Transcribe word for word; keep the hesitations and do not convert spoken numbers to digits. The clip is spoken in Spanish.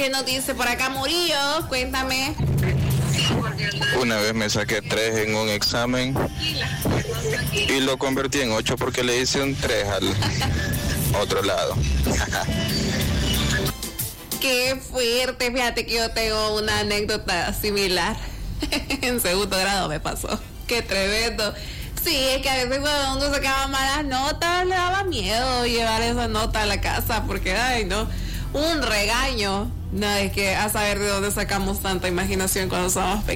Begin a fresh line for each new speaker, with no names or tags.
¿Qué nos dice por acá Murillo? Cuéntame.
Una vez me saqué tres en un examen y lo convertí en ocho porque le hice un tres al otro lado.
Qué fuerte, fíjate que yo tengo una anécdota similar. En segundo grado me pasó. Qué tremendo. Sí, es que a veces cuando uno sacaba malas notas le daba miedo llevar esa nota a la casa porque, ay, no, un regaño. No, es que a saber de dónde sacamos tanta imaginación cuando estábamos pequeños.